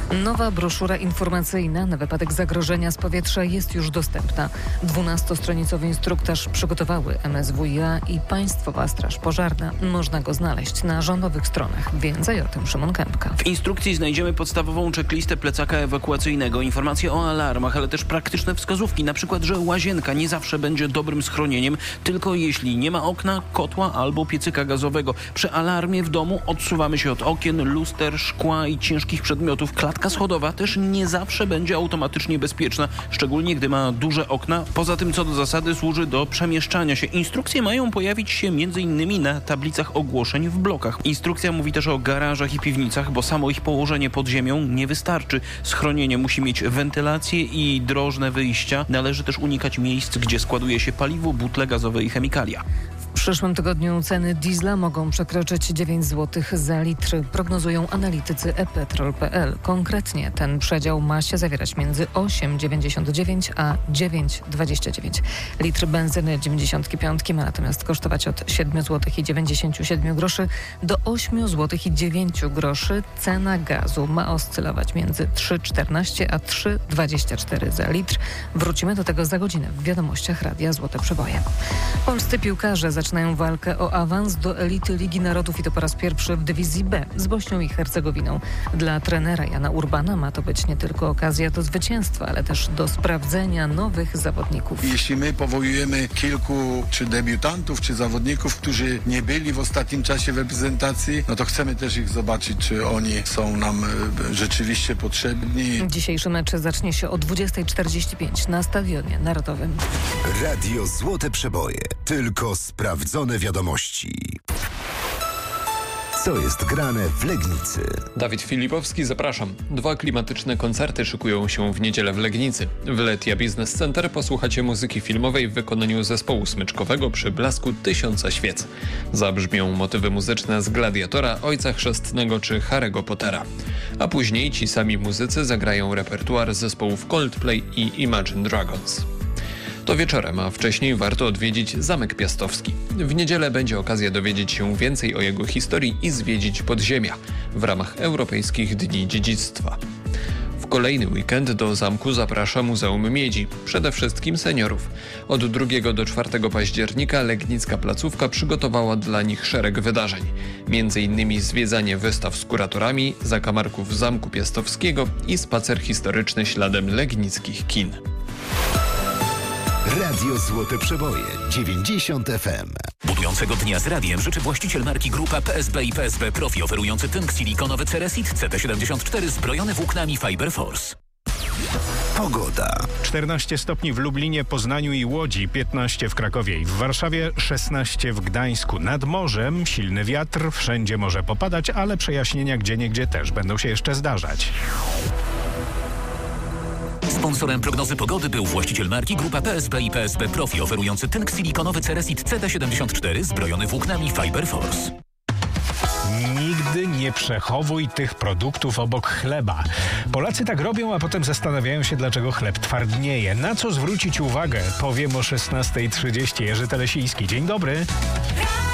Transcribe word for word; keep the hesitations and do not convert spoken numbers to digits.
Nowa broszura informacyjna na wypadek zagrożenia z powietrza jest już dostępna. Dwunastostronicowy instruktaż przygotowały M S W i A i Państwowa Straż Pożarna. Można go znaleźć na rządowych stronach. Więcej o tym Szymon Kępka. W instrukcji znajdziemy podstawową checklistę plecaka ewakuacyjnego, informacje o alarmach, ale też praktyczne wskazówki, na przykład, że łazienka nie zawsze będzie dobrym schronieniem, tylko jeśli nie ma okna, kotła albo piecyka gazowego. Przy alarmie w domu odsuwamy się od okien, luster, szkła i ciężkich przedmiotów. Klatka schodowa też nie zawsze będzie automatycznie bezpieczna, szczególnie gdy ma duże okna. Poza tym, co do zasady, służy do przemieszczania się. Instrukcje mają pojawić się między innymi na tablicach ogłoszeń w blokach. Instrukcja mówi też o garażach i piwnicach, bo samo ich położenie pod ziemią nie wystarczy. Schronienie musi mieć wentylację i drożne wyjścia. Należy też unikać miejsc, gdzie składuje się paliwo, butle gazowe i chemikalia. W przyszłym tygodniu ceny diesla mogą przekroczyć dziewięć złotych za litr, prognozują analitycy e petrol kropka p l. Konkretnie ten przedział ma się zawierać między osiem dziewięćdziesiąt dziewięć a dziewięć dwadzieścia dziewięć. Litr benzyny dziewięćdziesiąt pięć ma natomiast kosztować od siedem złotych dziewięćdziesiąt siedem groszy do osiem złotych dziewięć groszy. Cena gazu ma oscylować między trzy czternaście a trzy dwadzieścia cztery za litr. Wrócimy do tego za godzinę w wiadomościach Radia Złote Przeboje. Polscy piłkarze zaczynają walkę o awans do elity Ligi Narodów i to po raz pierwszy w dywizji B z Bośnią i Hercegowiną. Dla trenera Jana Urbana ma to być nie tylko okazja do zwycięstwa, ale też do sprawdzenia nowych zawodników. Jeśli my powołujemy kilku czy debiutantów, czy zawodników, którzy nie byli w ostatnim czasie w reprezentacji, no to chcemy też ich zobaczyć, czy oni są nam rzeczywiście potrzebni. Dzisiejszy mecz zacznie się o dwudziesta czterdzieści pięć na Stadionie Narodowym. Radio Złote Przeboje. Tylko sprawdzone wiadomości. Co jest grane w Legnicy? Dawid Filipowski, zapraszam. Dwa klimatyczne koncerty szykują się w niedzielę w Legnicy. W Letia Business Center posłuchacie muzyki filmowej w wykonaniu zespołu smyczkowego przy blasku tysiąca świec. Zabrzmią motywy muzyczne z Gladiatora, Ojca Chrzestnego czy Harry'ego Pottera. A później ci sami muzycy zagrają repertuar zespołów Coldplay i Imagine Dragons. To wieczorem, a wcześniej warto odwiedzić Zamek Piastowski. W niedzielę będzie okazja dowiedzieć się więcej o jego historii i zwiedzić podziemia w ramach Europejskich Dni Dziedzictwa. W kolejny weekend do zamku zaprasza Muzeum Miedzi, przede wszystkim seniorów. Od drugiego do czwartego października Legnicka Placówka przygotowała dla nich szereg wydarzeń. Między innymi zwiedzanie wystaw z kuratorami, zakamarków Zamku Piastowskiego i spacer historyczny śladem legnickich kin. Radio Złote Przeboje dziewięćdziesiąt F M. Budującego dnia z radiem życzy właściciel marki Grupa P S B i P S B Profi, oferujący tynk silikonowy Ceresit C T siedemdziesiąt cztery zbrojony włóknami Fiber Force. Pogoda. czternaście stopni w Lublinie, Poznaniu i Łodzi, piętnaście w Krakowie i w Warszawie, szesnaście w Gdańsku. Nad morzem silny wiatr, wszędzie może popadać, ale przejaśnienia gdzieniegdzie też będą się jeszcze zdarzać. Sponsorem prognozy pogody był właściciel marki Grupa P S B i P S B Profi, oferujący tynk silikonowy Ceresit C T siedemdziesiąt cztery zbrojony włóknami Fiber Force. Nigdy nie przechowuj tych produktów obok chleba. Polacy tak robią, a potem zastanawiają się, dlaczego chleb twardnieje. Na co zwrócić uwagę? Powiem o szesnasta trzydzieści. Jerzy Telesiński. Dzień dobry.